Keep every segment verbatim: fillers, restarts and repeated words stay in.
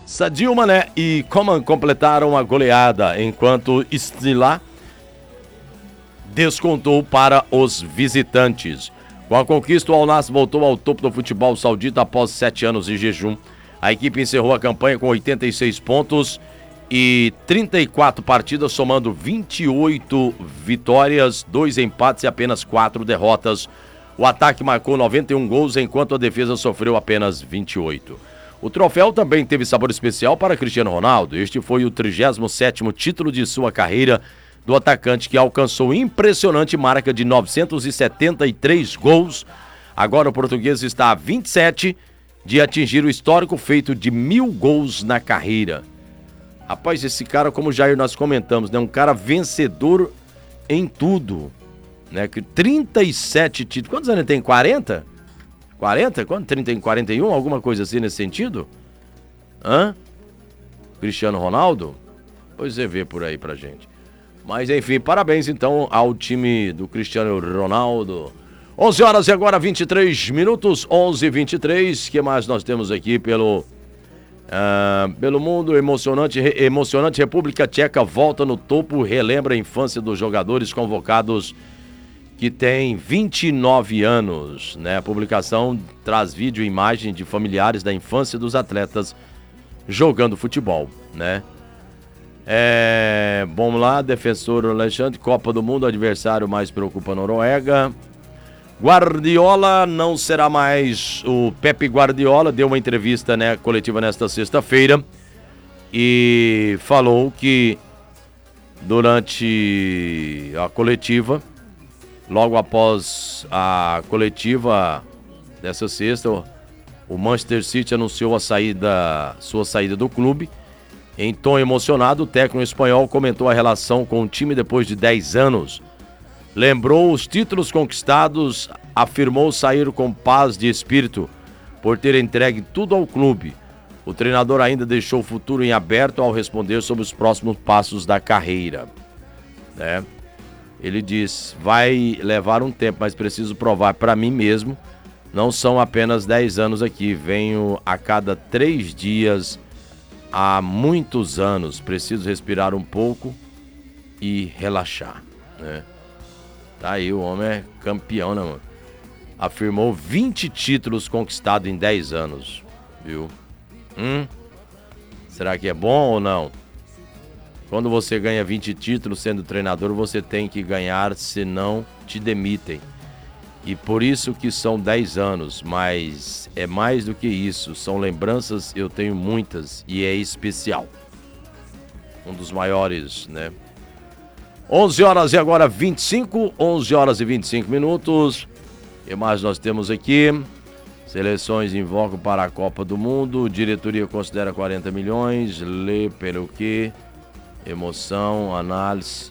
Sadio Mané e Coman completaram a goleada, enquanto Stila descontou para os visitantes. Com a conquista, o Al Nassr voltou ao topo do futebol saudita após sete anos de jejum. A equipe encerrou a campanha com oitenta e seis pontos e trinta e quatro partidas, somando vinte e oito vitórias, dois empates e apenas quatro derrotas. O ataque marcou noventa e um gols, enquanto a defesa sofreu apenas vinte e oito. O troféu também teve sabor especial para Cristiano Ronaldo. Este foi o trigésimo sétimo título de sua carreira do atacante, que alcançou impressionante marca de novecentos e setenta e três gols. Agora o português está a vinte e sete de atingir o histórico feito de mil gols na carreira. Rapaz, esse cara, como o Jair nós comentamos, né, um cara vencedor em tudo, né, que trinta e sete títulos. Quantos anos ele tem? quarenta? quarenta? Quanto? trinta, quarenta e um? Alguma coisa assim nesse sentido? Hã? Cristiano Ronaldo? Pois você vê por aí pra gente. Mas enfim, parabéns então ao time do Cristiano Ronaldo. onze horas e agora vinte e três minutos, onze e vinte e três. O que mais nós temos aqui pelo, uh, pelo mundo? Emocionante, emocionante República Tcheca volta no topo, relembra a infância dos jogadores convocados que têm vinte e nove anos. Né? A publicação traz vídeo e imagem de familiares da infância dos atletas jogando futebol, né? É, vamos lá, defensor Alexandre, Copa do Mundo, adversário mais preocupa a Noruega. Guardiola não será mais o Pepe Guardiola, deu uma entrevista, né, coletiva nesta sexta-feira e falou que durante a coletiva, logo após a coletiva dessa sexta, o Manchester City anunciou a saída, sua saída do clube. Em tom emocionado, o técnico espanhol comentou a relação com o time depois de dez anos. Lembrou os títulos conquistados, afirmou sair com paz de espírito por ter entregue tudo ao clube. O treinador ainda deixou o futuro em aberto ao responder sobre os próximos passos da carreira. Né? Ele diz, vai levar um tempo, mas preciso provar para mim mesmo. Não são apenas dez anos aqui, venho a cada três dias há muitos anos, preciso respirar um pouco e relaxar, né? Tá aí, o homem é campeão, né, mano? Afirmou vinte títulos conquistados em dez anos, viu? Hum? Será que é bom ou não? Quando você ganha vinte títulos sendo treinador, você tem que ganhar, senão te demitem. E por isso que são dez anos, mas é mais do que isso. São lembranças, eu tenho muitas e é especial. Um dos maiores, né? onze horas e agora vinte e cinco, onze horas e vinte e cinco minutos. O que mais nós temos aqui? Seleções invocam para a Copa do Mundo. Diretoria considera quarenta milhões. Lê pelo que? Emoção, análise.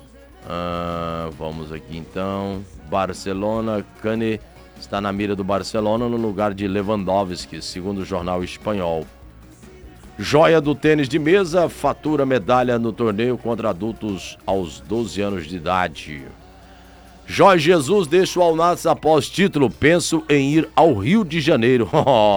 Ah, vamos aqui então. Barcelona, Kane está na mira do Barcelona no lugar de Lewandowski, segundo o jornal espanhol. Joia do tênis de mesa fatura medalha no torneio contra adultos aos doze anos de idade. Jorge Jesus deixa o Al Nassr após título, penso em ir ao Rio de Janeiro.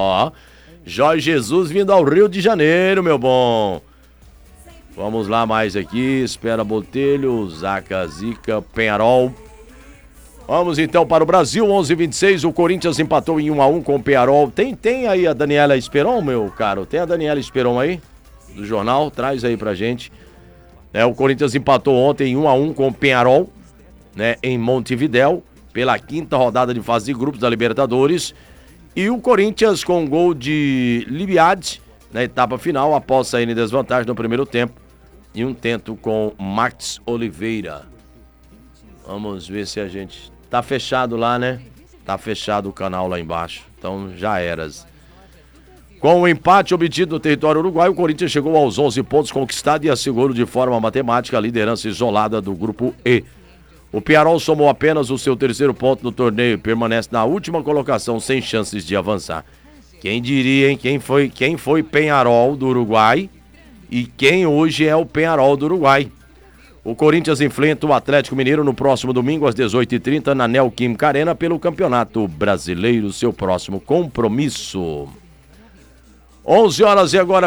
Jorge Jesus vindo ao Rio de Janeiro, meu bom. Vamos lá mais aqui, espera Botelho, Zaca, Zica, Penharol. Vamos então para o Brasil, onze e vinte e seis, o Corinthians empatou em um a um com o Penharol. Tem, tem aí a Daniela Esperon, meu caro? Tem a Daniela Esperon aí, do jornal? Traz aí pra gente. É, o Corinthians empatou ontem em um a um com o Penharol, né, em Montevidéu, pela quinta rodada de fase de grupos da Libertadores. E o Corinthians com gol de Libiad na etapa final, após sair em desvantagem no primeiro tempo. E um tento com Max Oliveira. Vamos ver se a gente... Tá fechado lá, né? Tá fechado o canal lá embaixo. Então já eras. Com o empate obtido no território uruguaio, o Corinthians chegou aos onze pontos conquistados e assegurou de forma matemática a liderança isolada do grupo E. O Penharol somou apenas o seu terceiro ponto no torneio e permanece na última colocação sem chances de avançar. Quem diria, hein? Quem foi, quem foi Penharol do Uruguai e quem hoje é o Penharol do Uruguai? O Corinthians enfrenta o Atlético Mineiro no próximo domingo às dezoito e trinta na Neoquímica Arena pelo Campeonato Brasileiro, seu próximo compromisso. onze horas e agora